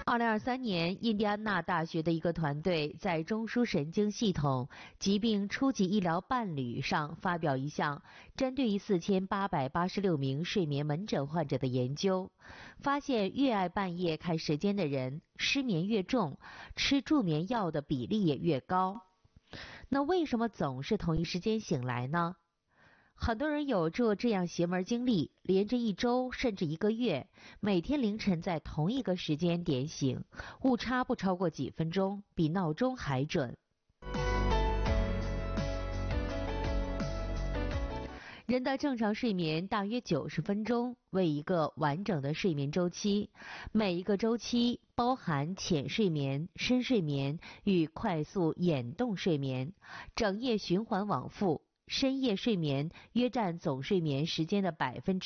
2023年，印第安纳大学的一个团队在中枢神经系统疾病初级医疗伴侣上发表一项针对于4886名睡眠门诊患者的研究，发现越爱半夜看时间的人，失眠越重，吃助眠药的比例也越高。那为什么总是同一时间醒来呢？很多人有着这样邪门经历，连着1周甚至1个月，每天凌晨在同一个时间点醒，误差不超过几分钟，比闹钟还准。人的正常睡眠大约90分钟为一个完整的睡眠周期，每一个周期包含浅睡眠、深睡眠与快速眼动睡眠，整夜循环往复。深夜睡眠约占总睡眠时间的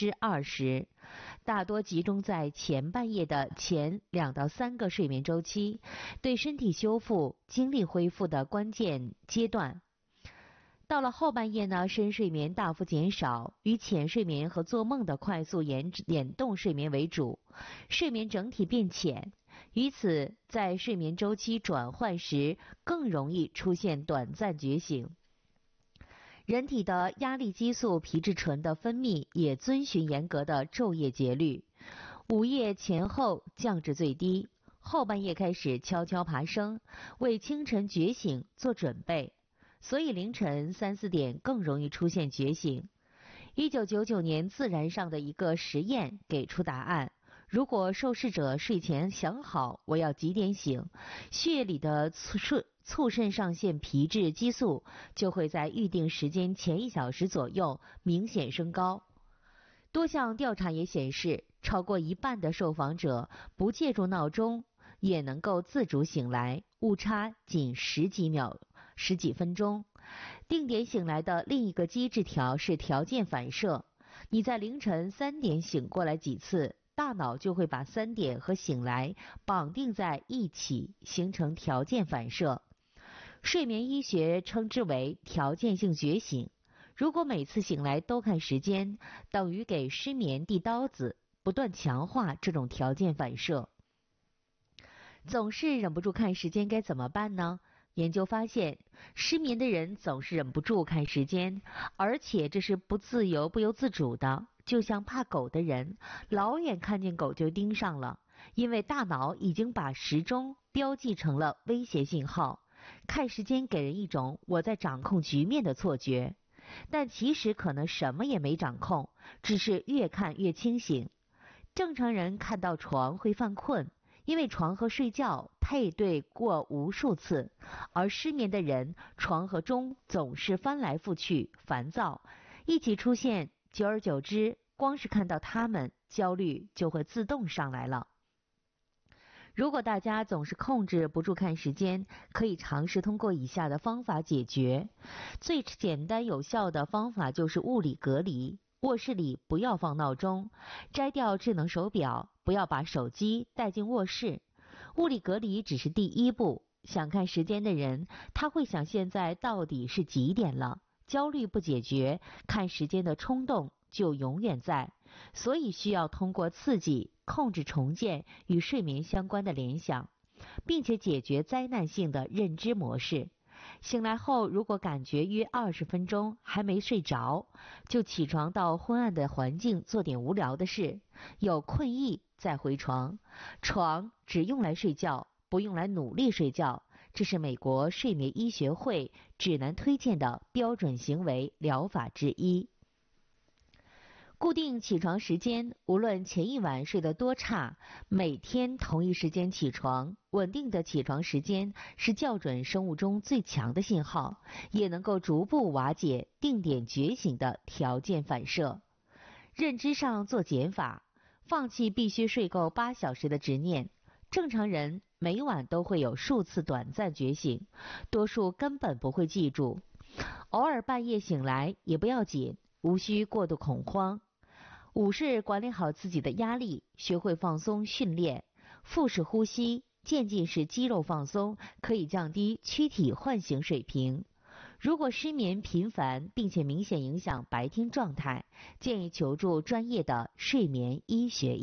20%，大多集中在前半夜的前2到3个睡眠周期，对身体修复、精力恢复的关键阶段。到了后半夜呢，深睡眠大幅减少，以浅睡眠和做梦的快速眼动睡眠为主，睡眠整体变浅，于此在睡眠周期转换时更容易出现短暂觉醒。人体的压力激素皮质醇的分泌也遵循严格的昼夜节律，午夜前后降至最低，后半夜开始悄悄爬升，为清晨觉醒做准备，所以凌晨3、4点更容易出现觉醒。1999年自然上的一个实验给出答案，如果受试者睡前想好我要几点醒，血液里的促肾上腺皮质激素就会在预定时间前1小时左右明显升高。多项调查也显示，超过一半的受访者不借助闹钟也能够自主醒来，误差仅10几分钟。定点醒来的另一个机制是条件反射，你在凌晨3点醒过来几次，大脑就会把3点和醒来绑定在一起，形成条件反射。睡眠医学称之为条件性觉醒。如果每次醒来都看时间，等于给失眠递刀子，不断强化这种条件反射。总是忍不住看时间该怎么办呢？研究发现，失眠的人总是忍不住看时间，而且这是不由自主的，就像怕狗的人，老远看见狗就盯上了，因为大脑已经把时钟标记成了威胁信号。看时间给人一种我在掌控局面的错觉，但其实可能什么也没掌控，只是越看越清醒。正常人看到床会犯困，因为床和睡觉配对过无数次，而失眠的人床和钟总是翻来覆去，烦躁一起出现，久而久之，光是看到他们，焦虑就会自动上来了。如果大家总是控制不住看时间，可以尝试通过以下的方法解决。最简单有效的方法就是物理隔离，卧室里不要放闹钟，摘掉智能手表，不要把手机带进卧室。物理隔离只是第一步，想看时间的人，他会想现在到底是几点了，焦虑不解决，看时间的冲动就永远在，所以需要通过刺激控制重建与睡眠相关的联想，并且解决灾难性的认知模式。醒来后如果感觉约20分钟还没睡着，就起床到昏暗的环境做点无聊的事，有困意再回床。床只用来睡觉，不用来努力睡觉，这是美国睡眠医学会指南推荐的标准行为疗法之一。固定起床时间，无论前一晚睡得多差，每天同一时间起床，稳定的起床时间是校准生物钟最强的信号，也能够逐步瓦解定点觉醒的条件反射。认知上做减法，放弃必须睡够8小时的执念。正常人每晚都会有数次短暂觉醒，多数根本不会记住，偶尔半夜醒来也不要紧，无需过度恐慌。5是管理好自己的压力，学会放松训练，腹式呼吸、渐进式肌肉放松可以降低躯体唤醒水平。如果失眠频繁并且明显影响白天状态，建议求助专业的睡眠医学